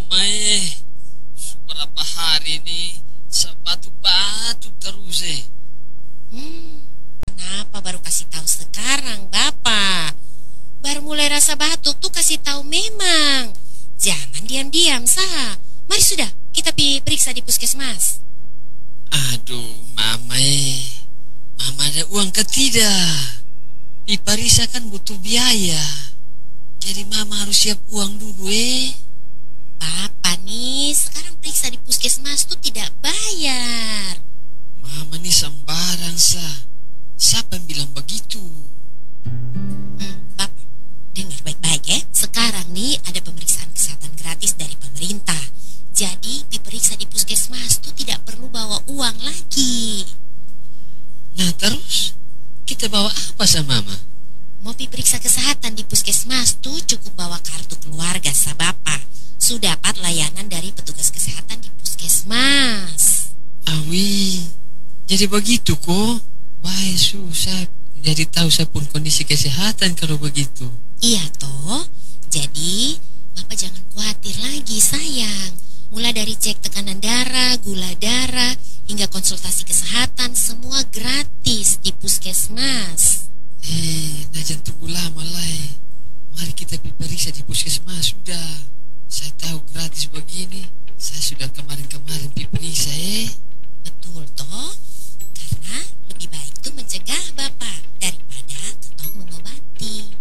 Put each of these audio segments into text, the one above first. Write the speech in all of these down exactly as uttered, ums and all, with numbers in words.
Mama eh, berapa hari ini batuk-batuk terus eh. Hmm, kenapa baru kasih tahu sekarang, Bapak? Baru mulai rasa batuk tuh kasih tahu memang. Jangan diam-diam, sah. Mari sudah, kita pi periksa di puskesmas. Aduh, Mama eh. Mama ada uang ke tidak? Di Parisa kan butuh biaya. Jadi Mama harus siap uang dulu eh. Bapak nih, sekarang periksa di puskesmas tuh tidak bayar. Mama nih sembarang sah. Siapa yang bilang begitu? Hmm, Bapak, dengar baik-baik ya. Sekarang nih ada pemeriksaan kesehatan gratis dari pemerintah. Jadi diperiksa di puskesmas tuh tidak perlu bawa uang lagi. Nah terus kita bawa apa sama Mama? Mau periksa kesehatan di puskesmas tuh cukup bawa kartu keluarga sa Bapak. Sudah dapat layanan dari petugas kesehatan di puskesmas. Awi, jadi begitu kok. Baik susah. Jadi tahu saya pun kondisi kesehatan kalau begitu. Iya toh. Jadi Bapak jangan khawatir lagi sayang. Mulai dari cek tekanan darah, gula darah, hingga konsultasi kesehatan, semua gratis di puskesmas. Eh, nah jangan tunggu lama lah. Mari kita periksa di puskesmas sudah. Saya tahu gratis begini. Saya sudah kemarin-kemarin periksa eh. Betul toh. Karena lebih baik tuh mencegah Bapak daripada ketong mengobati.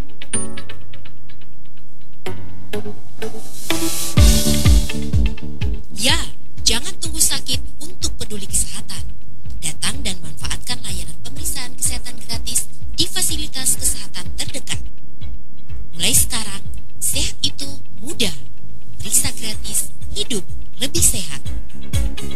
Ya, jangan tunggu sakit untuk peduli kesehatan. Datang dan manfaatkan layanan pemeriksaan kesehatan gratis di fasilitas kesehatan terdekat. Mulai sekarang, sehat itu mudah. Periksa gratis, hidup lebih sehat.